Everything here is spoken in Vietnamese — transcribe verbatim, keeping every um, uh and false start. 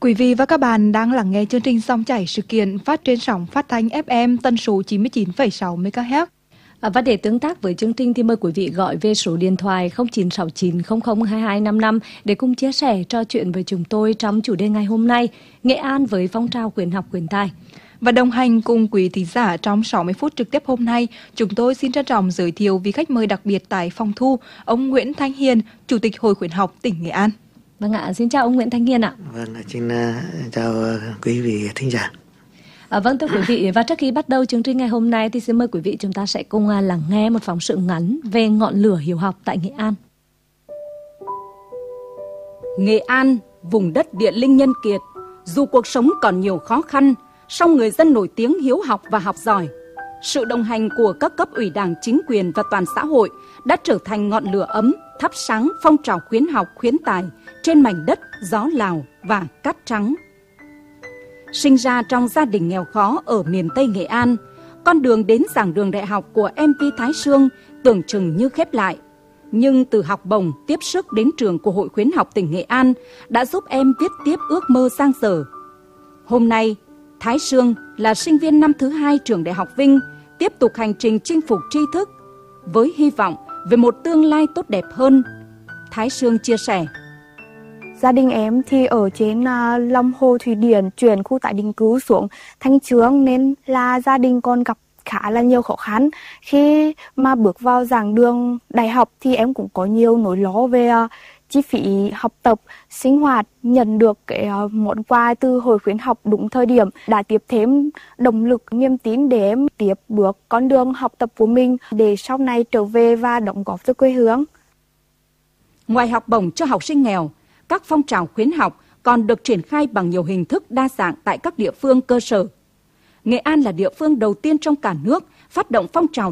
Quý vị và các bạn đang lắng nghe chương trình Dòng chảy sự kiện phát trên sóng phát thanh ép em tần số chín mươi chín phẩy sáu mê ga héc. À, và để tương tác với chương trình thì mời quý vị gọi về số điện thoại không chín sáu chín không không hai hai năm năm để cùng chia sẻ trò chuyện với chúng tôi trong chủ đề ngày hôm nay, Nghệ An với phong trào khuyến học khuyến tài. Và đồng hành cùng quý thính giả trong sáu mươi phút trực tiếp hôm nay, chúng tôi xin trân trọng giới thiệu vị khách mời đặc biệt tại phòng thu, ông Nguyễn Thanh Hiền, Chủ tịch Hội khuyến học tỉnh Nghệ An. Vâng ạ, xin chào ông Nguyễn Thanh Hiền ạ. Vâng, xin uh, chào quý vị thính giả. À, vâng thưa quý vị, và trước khi bắt đầu chương trình ngày hôm nay thì xin mời quý vị chúng ta sẽ cùng uh, lắng nghe một phóng sự ngắn về ngọn lửa hiếu học tại Nghệ An. Nghệ An, vùng đất địa linh nhân kiệt, dù cuộc sống còn nhiều khó khăn, song người dân nổi tiếng hiếu học và học giỏi. Sự đồng hành của các cấp ủy Đảng, chính quyền và toàn xã hội đã trở thành ngọn lửa ấm, thắp sáng phong trào khuyến học khuyến tài trên mảnh đất gió Lào và cát trắng. Sinh ra trong gia đình nghèo khó ở miền Tây Nghệ An, con đường đến giảng đường đại học của em vê Thái Sương tưởng chừng như khép lại. Nhưng từ học bổng tiếp sức đến trường của Hội khuyến học tỉnh Nghệ An đã giúp em viết tiếp ước mơ sang dở. Hôm nay, Thái Sương là sinh viên năm thứ hai trường Đại học Vinh, tiếp tục hành trình chinh phục tri thức với hy vọng về một tương lai tốt đẹp hơn. Thái Sương chia sẻ: Gia đình em thì ở trên uh, lòng hồ thủy điện chuyển khu tái định cư xuống Thanh Chương, nên là gia đình còn gặp khá là nhiều khó khăn. Khi mà bước vào giảng đường đại học thì em cũng có nhiều nỗi lo về uh, chi phí học tập, sinh hoạt. Nhận được cái uh, món quà từ Hội khuyến học đúng thời điểm đã tiếp thêm động lực, niềm tin để em tiếp bước con đường học tập của mình để sau này trở về và đóng góp cho quê hương. Ngoài học bổng cho học sinh nghèo, các phong trào khuyến học còn được triển khai bằng nhiều hình thức đa dạng tại các địa phương cơ sở. Nghệ An là địa phương đầu tiên trong cả nước phát động phong trào